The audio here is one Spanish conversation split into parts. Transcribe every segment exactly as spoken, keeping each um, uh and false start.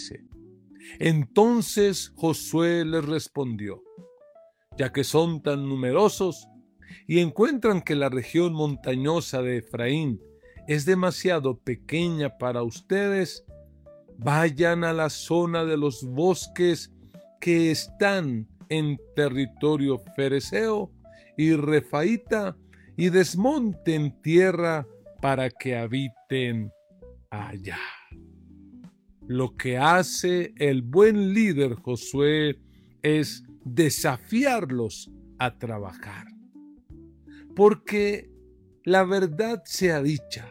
dice. Entonces Josué les respondió: ya que son tan numerosos y encuentran que la región montañosa de Efraín es demasiado pequeña para ustedes, vayan a la zona de los bosques que están en territorio fereceo y refaíta y desmonten tierra para que habiten allá. Lo que hace el buen líder Josué es desafiarlos a trabajar. Porque la verdad sea dicha,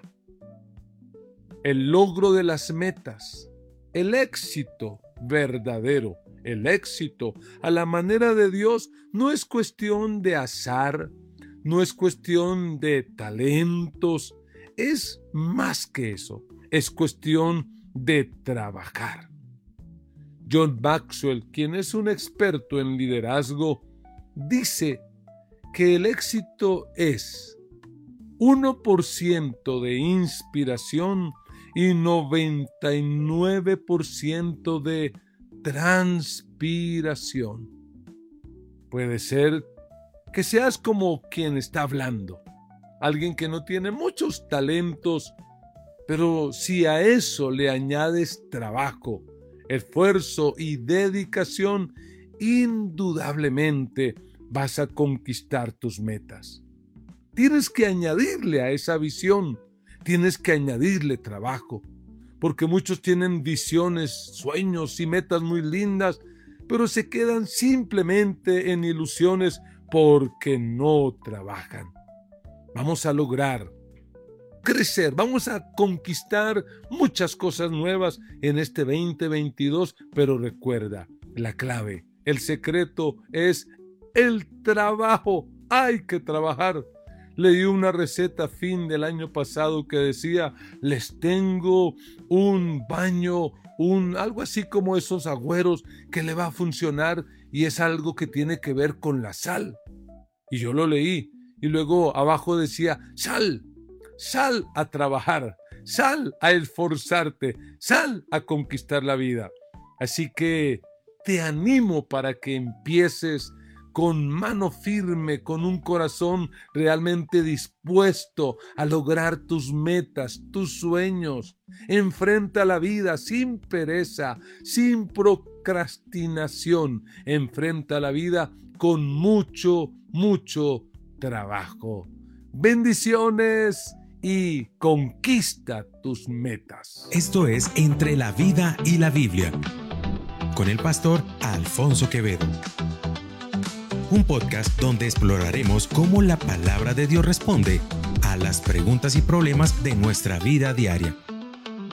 el logro de las metas, el éxito verdadero, el éxito a la manera de Dios no es cuestión de azar, no es cuestión de talentos, es más que eso, es cuestión de trabajar. John Maxwell, quien es un experto en liderazgo, dice que el éxito es uno por ciento de inspiración y noventa y nueve por ciento de transpiración. Puede ser que seas como quien está hablando, alguien que no tiene muchos talentos, pero si a eso le añades trabajo, esfuerzo y dedicación, indudablemente vas a conquistar tus metas. Tienes que añadirle a esa visión, tienes que añadirle trabajo, porque muchos tienen visiones, sueños y metas muy lindas, pero se quedan simplemente en ilusiones porque no trabajan. Vamos a lograr crecer, vamos a conquistar muchas cosas nuevas en este veinte veintidós, pero recuerda, la clave, el secreto es el trabajo. Hay que trabajar. Leí una receta a fin del año pasado que decía: les tengo un baño, un algo así como esos agüeros que le va a funcionar, y es algo que tiene que ver con la sal. Y yo lo leí y luego abajo decía: sal, sal a trabajar, sal a esforzarte, sal a conquistar la vida. Así que te animo para que empieces con mano firme, con un corazón realmente dispuesto a lograr tus metas, tus sueños. Enfrenta la vida sin pereza, sin procrastinación. Enfrenta la vida con mucho, mucho trabajo. Bendiciones y conquista tus metas. Esto es Entre la Vida y la Biblia, con el pastor Alfonso Quevedo. Un podcast donde exploraremos cómo la palabra de Dios responde a las preguntas y problemas de nuestra vida diaria.